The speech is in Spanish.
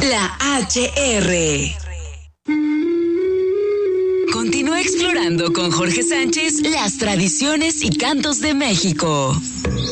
La HR. Continúa explorando con Jorge Sánchez las tradiciones y cantos de México.